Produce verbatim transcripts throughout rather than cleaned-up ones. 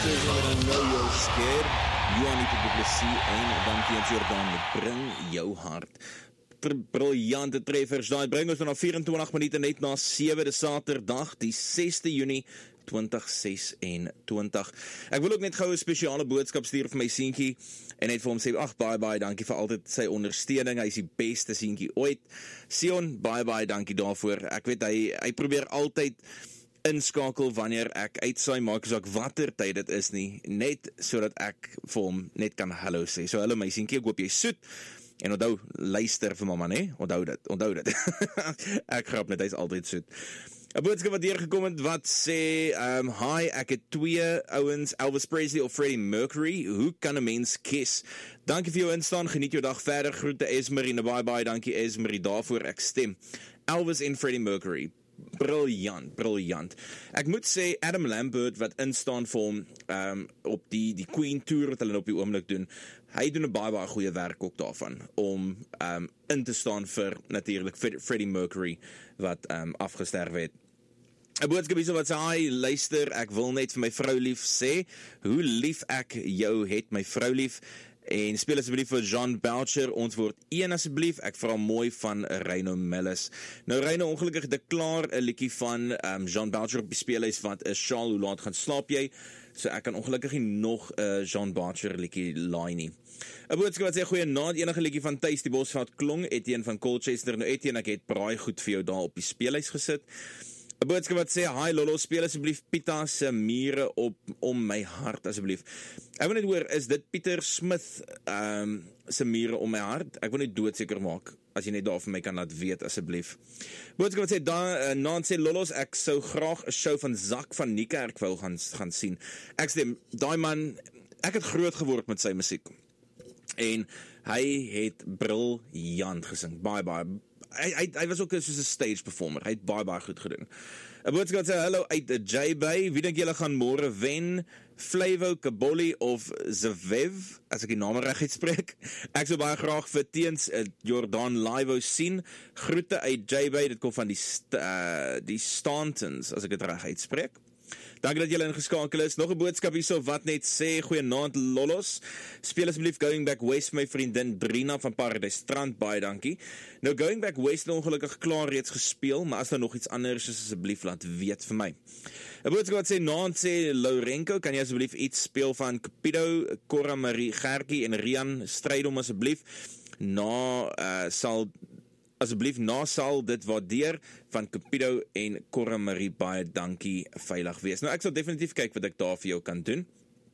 Monsters en Know You're Scared, Juanita Du Plessis en dan Teens Jordan met Bring Jou Hart. Briljante treffers, daai bring ons na vyf-en-twintig minute net na sewe, dis Saterdag, die sesde Junie twintig ses-en-twintig. Ek wil ook net gou 'n spesiale boodskap stuur vir my seentjie en net vir hom sê, ag, baie baie dankie vir altyd sy ondersteuning, hy is die beste seentjie ooit. Sion, baie baie dankie daarvoor. Ek weet hy hy probeer altyd inskakel wanneer ek uitsaai maak, so ek watter tyd dit is nie, net sodat ek vir hom net kan hallo sê. So hallo my seentjie, ek hoop jy soet. En onthou, luister vir mamma, nee? Onthou dit, onthou dit. Ek grap net, hy is altyd soet. 'n boodskap wat hier gekom het, wat sê, um, hi, ek het twee ouens, Elvis Presley of Freddie Mercury, hoe kan 'n mens kies? Dankie vir jou instaan, geniet jou dag verder, groete Esmerie, en baie baie dankie Esmerie daarvoor, ek stem. Elvis en Freddie Mercury, briljant, briljant. Ek moet sê, Adam Lambert, wat instaan vir hom, um, op die, die Queen Tour, wat hulle op die oomblik doen, hy doen 'n baie baie goeie werk ook daarvan, om um, in te staan vir, natuurlik, Freddie Mercury, wat um, afgesterf het. 'n boodskap hierso wat sê, hi, luister, ek wil net vir my vrou lief sê, hoe lief ek jou het, my vrou lief, en speel asseblief vir John Boucher, ons word een asseblief, ek vra mooi van Reino Mellis. Nou Reino, ongelukkig het ek klaar 'n liedjie van um, John Boucher op die speelhuis, wat is Charles, hoe laat gaan slaap jy? So ek kan ongelukkig nie nog 'n uh, John Boucher liedjie laai nie. 'n boodskap wat sê, goeie naand, enige liedjie van Thuis die Bosveld klong, Etienne van Colchester, nou Etienne, ek het braai goed vir jou daar op die speelhuis gesit. 'n boodskap wat sê, hi Lolo, speel asseblief Pieter se Mure op om my hart asseblief. Ek wil net hoor, is dit Pieter Smith um, se Mure om my hart? Ek wil net doodseker maak, as jy net daar vir my kan laat weet asseblief. Boodskap wat sê, da, uh, Naan sê, Lolos, ek sou graag 'n show van Zak van Niekerk wou gaan, gaan sien. Ek sê, daai man, ek het groot geword met sy musiek. En hy het briljant gesing, baie baie. Hy, hy, hy was ook soos 'n stage performer, hy het baie baie goed gedoen. 'n boodskap sê, hallo uit J-Bay, wie dink julle gaan môre wen? Flavo, Kaboli of Zvev, as ek die name reg uitspreek. Ek sou baie graag vir Teens uh, Jordan live sien. Groete uit J-Bay, dit kom van die, st uh, die Stantons, as ek dit reg uitspreek. Dankie dat julle ingeskakel is. Nog 'n boodskap hierso wat net sê, goeienaand Lollos. Speel asseblief Going Back West my vriendin Drina van Paradise Strand, baie dankie. Nou Going Back West het ongelukkig klaar reeds gespeel, maar as daar nog iets anders is, asseblief laat weet vir my. 'n boodskap wat sê, naand sê Lourenco, kan jy asseblief iets speel van Cupido, Cora Marie Gertjie en Rian Strydom asseblief? Na uh, sal asseblief na sal dit waardeer van Cupido en Cora Marie, baie dankie, veilig wees. Nou ek sal definitief kyk wat ek daar vir jou kan doen.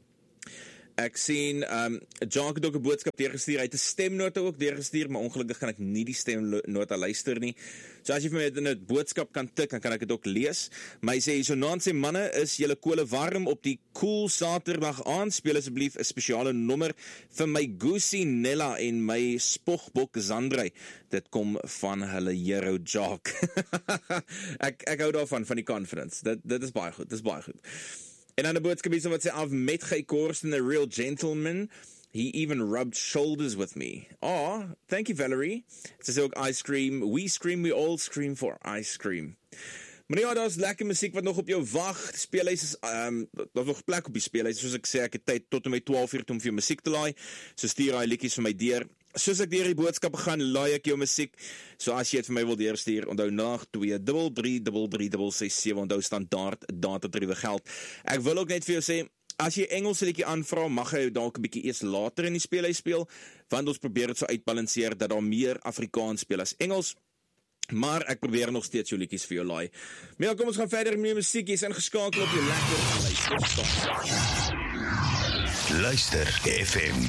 Ek sien, um, Jacques het ook 'n boodskap deurgestuur, hy het 'n stemnota ook deurgestuur, maar ongelukkig kan ek nie die stemnota luister nie. So as jy vir my in 'n boodskap kan tik, dan kan ek dit ook lees. Maar hy sê, hierso naand sê, manne, is julle kole warm op die cool Saterdag aand, speel asseblief 'n spesiale nommer vir my Goosey Nella en my spogbok Zandrey. Dit kom van hulle hero Jacques. ek, ek hou daarvan, van die conference. Dit, dit is baie goed, dit is baie goed. En dan 'n boodskap hierso wat sê, I've met Guy Corsten, a real gentleman. He even rubbed shoulders with me. Oh, thank you, Valerie. Sy sê ook, ice cream. We scream, we all scream for ice cream. Maar ja, daar is lekker musiek wat nog op jou wag. Die speelhuis is, um, daar is nog plek op die speelhuis. Soos ek sê, ek het tyd tot en met twaalf uur om vir jou musiek te laai. So stuur hy liedjies vir my deur. Soos ek deur die boodskappe gaan, laai ek jou musiek. So as jy het vir my wil deurstuur, onthou nag twee drie drie drie drie drie ses sewe, onthou standaard datatariewe geld. Ek wil ook net vir jou sê, as jy Engelse liedjie aanvra, mag jy dalk 'n bietjie eers later in die speelhuis speel, want ons probeer dit so uitbalanseer dat daar meer Afrikaans speel as Engels. Maar ek probeer nog steeds jou liedjies vir jou laai. Maar ja, kom ons gaan verder met die musiek. Jy is ingeskakel op jou lekker luister. Luister F M